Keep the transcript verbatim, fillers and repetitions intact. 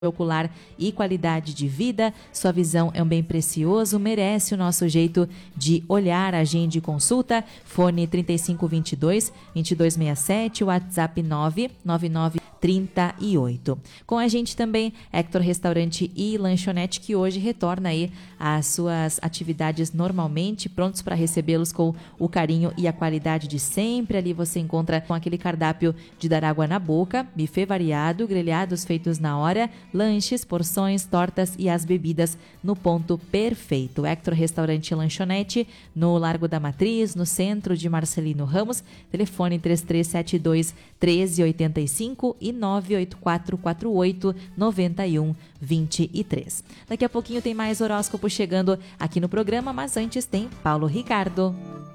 ocular e qualidade de vida. Sua visão é um bem precioso, merece o nosso jeito de olhar. Agende e consulta. Fone trinta e cinco, vinte e dois, vinte e dois sessenta e sete, WhatsApp nove nove nove, trinta e oito. Com a gente também Hector Restaurante e Lanchonete, que hoje retorna aí às suas atividades normalmente, prontos para recebê-los com o carinho e a qualidade de sempre. Ali você encontra com aquele cardápio de dar água na boca, buffet variado, grelhados feitos na hora, lanches, porções, tortas e as bebidas no ponto perfeito. Hector Restaurante e Lanchonete, no Largo da Matriz, no centro de Marcelino Ramos. Telefone três três sete dois, um três oito cinco e nove oito quatro quatro oito, nove um dois três. Daqui a pouquinho tem mais horóscopo chegando aqui no programa, mas antes tem Paulo Ricardo.